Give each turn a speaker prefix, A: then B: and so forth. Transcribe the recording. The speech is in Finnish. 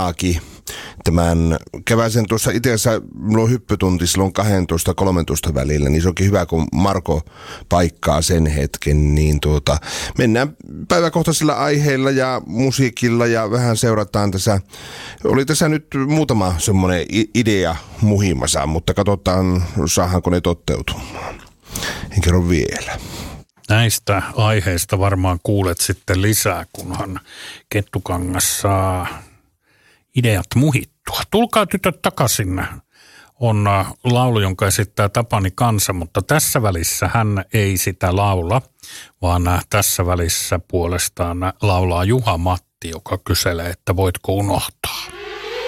A: Minagi tämän keväisen tuossa itse asiassa, mulla on hyppytunti silloin 12-13 välillä, niin se onkin hyvä, kun Marko paikkaa sen hetken, niin mennään päiväkohtaisilla aiheilla ja musiikilla ja vähän seurataan tässä. Oli tässä nyt muutama semmoinen idea muhimassa, mutta katsotaan, saahanko ne toteutumaan. En kerro vielä.
B: Näistä aiheista varmaan kuulet sitten lisää, kunhan Kettukangas saa ideat muhittua. Tulkaa tytöt takaisin on laulu, jonka esittää Tapani Kansa, mutta tässä välissä hän ei sitä laula, vaan tässä välissä puolestaan laulaa Juha Matti, joka kyselee, että voitko unohtaa.